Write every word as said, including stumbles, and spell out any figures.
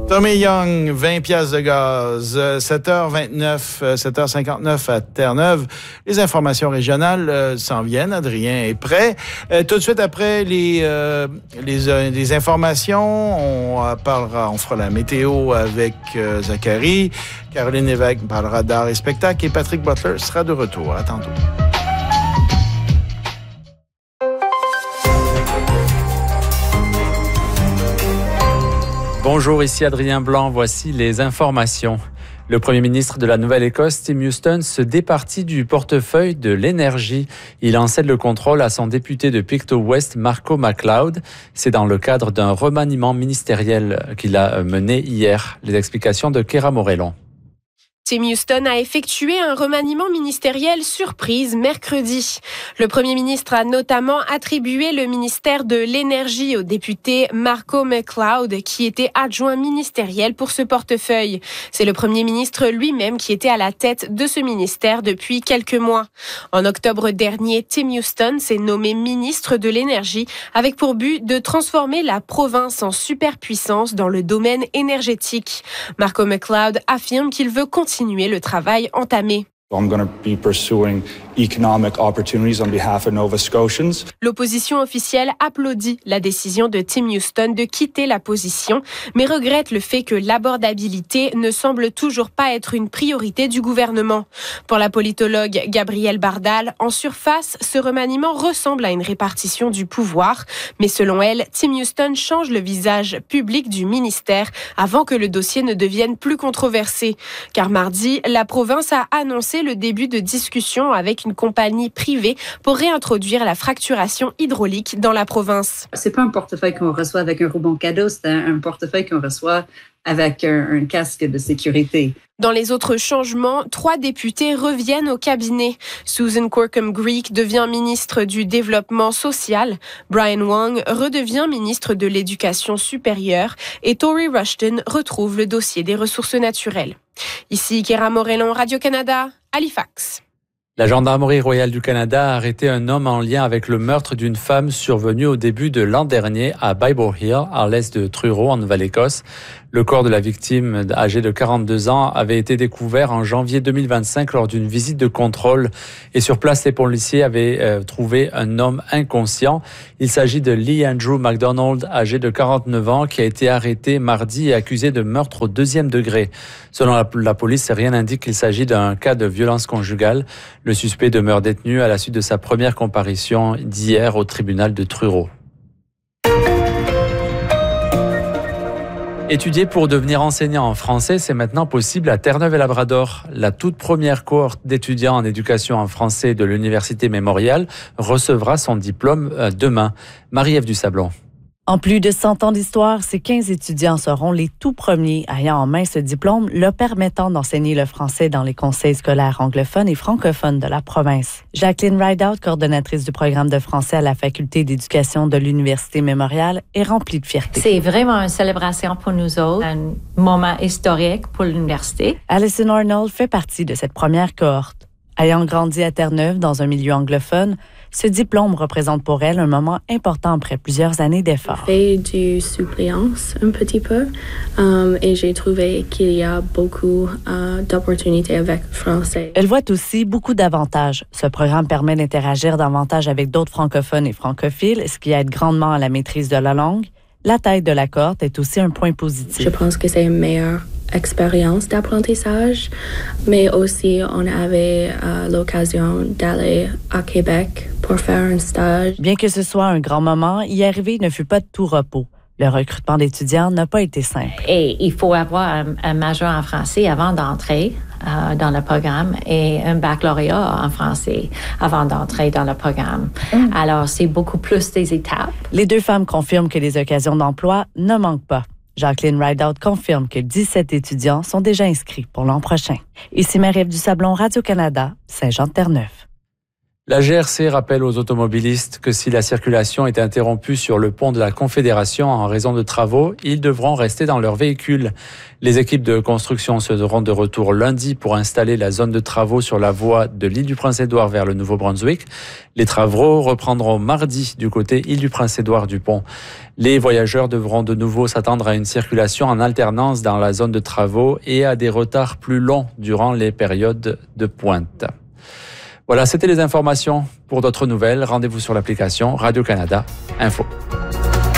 Tommy Young, vingt piastres de gaz, sept heures vingt-neuf, sept heures cinquante-neuf à Terre-Neuve. Les informations régionales euh, s'en viennent. Adrien est prêt. Euh, tout de suite après les, euh, les, euh, les informations, on euh, parlera, on fera la météo avec euh, Zachary. Caroline Lévesque parlera d'art et spectacle et Patrick Butler sera de retour. À tantôt. Bonjour, ici Adrien Blanc. Voici les informations. Le premier ministre de la Nouvelle-Écosse, Tim Houston, se départit du portefeuille de l'énergie. Il en cède le contrôle à son député de Pictou West, Marco MacLeod. C'est dans le cadre d'un remaniement ministériel qu'il a mené hier. Les explications de Kéra Morellon. Tim Houston a effectué un remaniement ministériel surprise mercredi. Le premier ministre a notamment attribué le ministère de l'Énergie au député Marco MacLeod, qui était adjoint ministériel pour ce portefeuille. C'est le premier ministre lui-même qui était à la tête de ce ministère depuis quelques mois. En octobre dernier, Tim Houston s'est nommé ministre de l'Énergie avec pour but de transformer la province en superpuissance dans le domaine énergétique. Marco MacLeod affirme qu'il veut continuer le travail entamé. I'm going to be pursuing economic opportunities on behalf of Nova Scotians. L'opposition officielle applaudit la décision de Tim Houston de quitter la position, mais regrette le fait que l'abordabilité ne semble toujours pas être une priorité du gouvernement. Pour la politologue Gabrielle Bardal, en surface, ce remaniement ressemble à une répartition du pouvoir, mais selon elle, Tim Houston change le visage public du ministère avant que le dossier ne devienne plus controversé. Car mardi, la province a annoncé le début de discussions avec une compagnie privée pour réintroduire la fracturation hydraulique dans la province. C'est pas un portefeuille qu'on reçoit avec un rouban cadeau, c'est un, un portefeuille qu'on reçoit avec un, un casque de sécurité. Dans les autres changements, trois députés reviennent au cabinet. Susan Corkum-Greek devient ministre du Développement social, Brian Wong redevient ministre de l'Éducation supérieure et Tory Rushton retrouve le dossier des ressources naturelles. Ici Kéra Morellon, Radio-Canada, Halifax. La Gendarmerie royale du Canada a arrêté un homme en lien avec le meurtre d'une femme survenu au début de l'an dernier à Bible Hill, à l'est de Truro, en Nouvelle-Écosse. Le corps de la victime, âgée de quarante-deux ans, avait été découvert en janvier deux mille vingt-cinq lors d'une visite de contrôle. Et sur place, les policiers avaient euh, trouvé un homme inconscient. Il s'agit de Lee Andrew MacDonald, âgé de quarante-neuf ans, qui a été arrêté mardi et accusé de meurtre au deuxième degré. Selon la, la police, rien n'indique qu'il s'agit d'un cas de violence conjugale. Le suspect demeure détenu à la suite de sa première comparution d'hier au tribunal de Truro. Étudier pour devenir enseignant en français, c'est maintenant possible à Terre-Neuve-et-Labrador. La toute première cohorte d'étudiants en éducation en français de l'Université Mémorial recevra son diplôme demain. Marie-Ève Dusablon. En plus de cent ans d'histoire, ces quinze étudiants seront les tout premiers ayant en main ce diplôme, leur permettant d'enseigner le français dans les conseils scolaires anglophones et francophones de la province. Jacqueline Rideout, coordonnatrice du programme de français à la Faculté d'éducation de l'Université Mémorial, est remplie de fierté. C'est vraiment une célébration pour nous autres, un moment historique pour l'université. Alison Arnold fait partie de cette première cohorte. Ayant grandi à Terre-Neuve dans un milieu anglophone, ce diplôme représente pour elle un moment important après plusieurs années d'efforts. J'ai fait du suppléance un petit peu um, et j'ai trouvé qu'il y a beaucoup uh, d'opportunités avec le français. Elle voit aussi beaucoup d'avantages. Ce programme permet d'interagir davantage avec d'autres francophones et francophiles, ce qui aide grandement à la maîtrise de la langue. La taille de la cohorte est aussi un point positif. Je pense que c'est une meilleure expérience d'apprentissage, mais aussi on avait euh, l'occasion d'aller à Québec pour faire un stage. Bien que ce soit un grand moment, y arriver ne fut pas de tout repos. Le recrutement d'étudiants n'a pas été simple. Et il faut avoir un, un majeur en français avant d'entrer euh, dans le programme et un baccalauréat en français avant d'entrer dans le programme. Mm. Alors, c'est beaucoup plus des étapes. Les deux femmes confirment que les occasions d'emploi ne manquent pas. Jacqueline Rideout confirme que dix-sept étudiants sont déjà inscrits pour l'an prochain. Ici Marie-Ève Dusablon, Radio-Canada, Saint-Jean-de-Terre-Neuve. La G R C rappelle aux automobilistes que si la circulation est interrompue sur le pont de la Confédération en raison de travaux, ils devront rester dans leur véhicule. Les équipes de construction seront de retour lundi pour installer la zone de travaux sur la voie de l'île du Prince-Édouard vers le Nouveau-Brunswick. Les travaux reprendront mardi du côté île du Prince-Édouard du pont. Les voyageurs devront de nouveau s'attendre à une circulation en alternance dans la zone de travaux et à des retards plus longs durant les périodes de pointe. Voilà, c'était les informations. Pour d'autres nouvelles, rendez-vous sur l'application Radio-Canada Info.